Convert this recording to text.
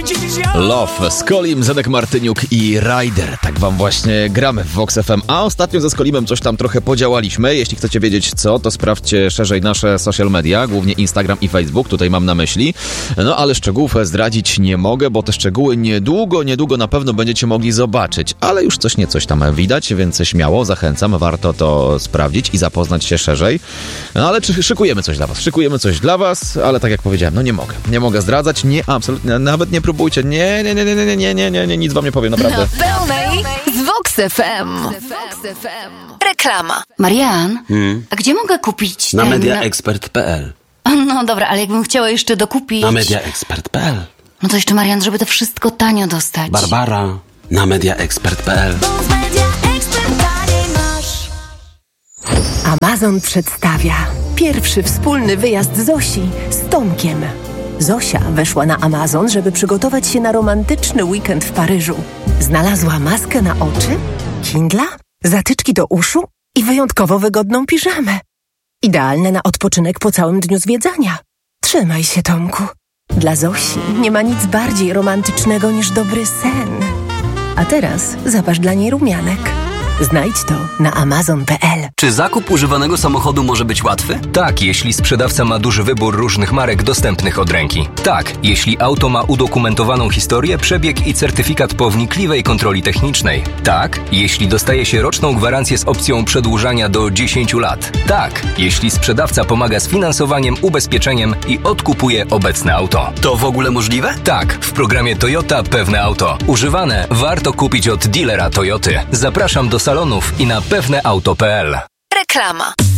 Love, Skolim, Zenek Martyniuk i Ryder. Tak wam właśnie gramy w Vox FM. A ostatnio ze Skolimem coś tam trochę podziałaliśmy. Jeśli chcecie wiedzieć co, to sprawdźcie szerzej nasze social media, głównie Instagram i Facebook, tutaj mam na myśli. No ale szczegółów zdradzić nie mogę, bo te szczegóły niedługo na pewno będziecie mogli zobaczyć. Ale już coś niecoś tam widać, więc śmiało zachęcam, warto to sprawdzić i zapoznać się szerzej. No ale szykujemy coś dla was, ale tak jak powiedziałem, no nie mogę zdradzać, absolutnie, nawet nie próbujcie, nie, nic wam nie powiem, naprawdę. Na pełnej z Vox FM. Reklama. Marian, a gdzie mogę kupić Na mediaexpert.pl. No dobra, ale jakbym chciała jeszcze dokupić... Na mediaexpert.pl. No to jeszcze, Marian, żeby to wszystko tanio dostać. Barbara, na mediaexpert.pl. Amazon przedstawia pierwszy wspólny wyjazd Zosi z Tomkiem. Zosia weszła na Amazon, żeby przygotować się na romantyczny weekend w Paryżu. Znalazła maskę na oczy, Kindla, zatyczki do uszu i wyjątkowo wygodną piżamę. Idealne na odpoczynek po całym dniu zwiedzania. Trzymaj się, Tomku. Dla Zosi nie ma nic bardziej romantycznego niż dobry sen. A teraz zapasz dla niej rumianek. Znajdź to na amazon.pl. Czy zakup używanego samochodu może być łatwy? Tak, jeśli sprzedawca ma duży wybór różnych marek dostępnych od ręki. Tak, jeśli auto ma udokumentowaną historię, przebieg i certyfikat po wnikliwej kontroli technicznej. Tak, jeśli dostaje się roczną gwarancję z opcją przedłużania do 10 lat. Tak, jeśli sprzedawca pomaga z finansowaniem, ubezpieczeniem i odkupuje obecne auto. To w ogóle możliwe? Tak, w programie Toyota Pewne Auto. Używane warto kupić od dealera Toyoty. Zapraszam do salonów i na pewneauto.pl. Reklama.